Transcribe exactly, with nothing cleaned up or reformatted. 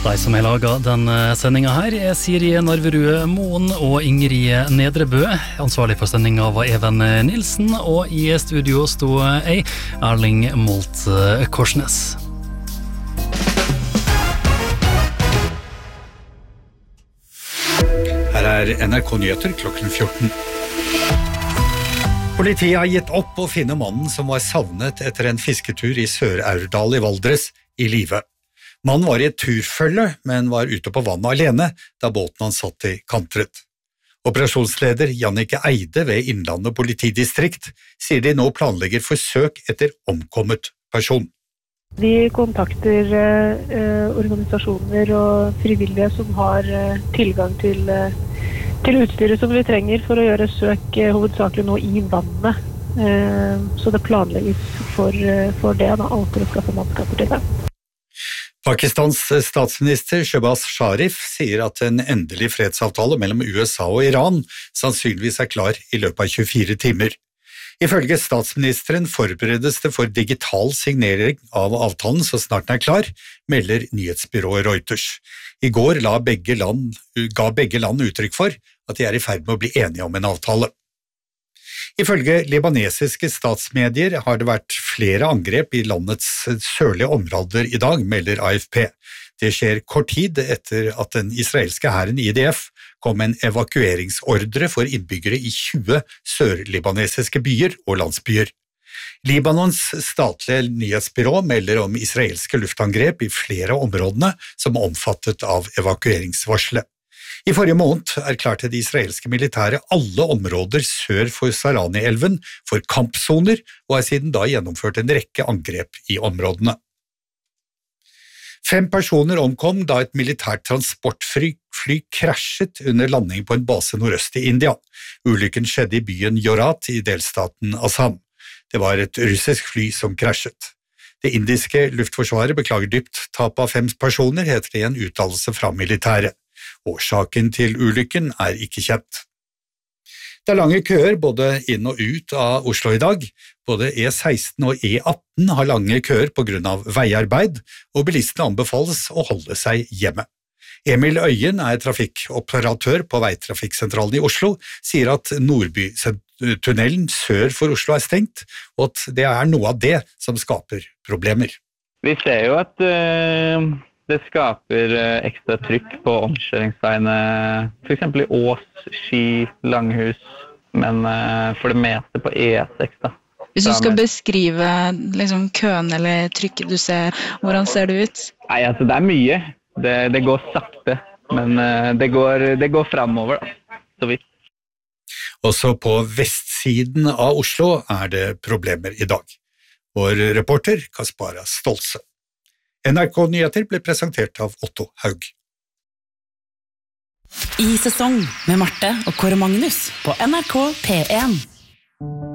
De som har laget denne sendingen her er Siri Narverud Moen og Ingrid Nedrebø. Ansvarlig for sendingen var Even Nilsen, og i studio stod jeg, Erling Molt Korsnes. Her er N R K Nyheter klokken fjorten. Politiet har gitt opp å finne mannen som var savnet etter en fisketur i Sør-Aurdal i Valdres i live. Mannen var i et turfølge, men var ute på vannet alene da båten han satt i kantret. Operasjonsleder Jannike Eide ved Innlandet politidistrikt sier de nå planlegger forsøk etter omkommet person. Vi kontakter eh, organisasjoner og frivillige som har eh, tilgang til, eh, til utstyret som vi trenger for å gjøre søk eh, hovedsakelig nå i vannet. Eh, så det planlegges for, eh, for det, da, alt for å skaffe mannskaper til det. Pakistans statsminister Shehbaz Sharif sier at en endelig fredsavtale mellom U S A og Iran sannsynligvis er klar i løpet av tjuefire timer. Ifølge statsministeren forberedes det for digital signering av avtalen så snart den er klar, melder nyhetsbyrået Reuters. I går la begge land, ga begge land uttrykk for at de er i ferd med å bli enige om en avtale. Ifølge libanesiske statsmedier har det vært flere angrep i landets sørlige områder i dag, melder A F P. Det skjer kort tid etter at den israelske hæren I D F kom med en evakueringsordre for innbyggere i tjue sørlibanesiske byer og landsbyer. Libanons statlige nyhetsbyrå melder om israelske luftangrep i flere av områdene som er omfattet av evakueringsvarselet. I forrige måned erklærte det israelske militæret alle områder sør for Sarani-elven for kampsoner og har siden da gjennomført en rekke angrep i områdene. Fem personer omkom da et militært transportfly fly krasjet under landing på en base nordøst i India. Ulykken skjedde i byen Jorat i delstaten Assam. Det var et russisk fly som krasjet. Det indiske luftforsvaret beklager dypt tap av fem personer, heter det i en uttalelse fra militæret. Årsaken til ulykken er ikke kjent. Det er lange køer både inn og ut av Oslo i dag. Både E seksten og E atten har lange køer på grunn av veiarbeid, og bilistene anbefales å holde seg hjemme. Emil Øyen er trafikkoperatør på Veitrafikksentralen i Oslo, sier at Nordbytunnelen sør for Oslo er stengt, og at det er noe av det som skaper problemer. Vi ser jo at uh, det skaper uh, ekstra trykk på omkjøringsveiene, for eksempel i Ås, Ski, Langhus, men uh, for det meste på E seks da. Hvis du skal beskrive liksom, køen eller trykket du ser, hvordan ser det ut? Nei, altså det er mye. Det, det går sakte, men uh, det, går, det går fremover da, så vidt. Også på vestsiden av Oslo er det problemer i dag. Vår reporter Kaspara Stolse. N R K Nyheter ble presentert av Otto Haug. I sesong med Marte og Kåre Magnus på N R K P en.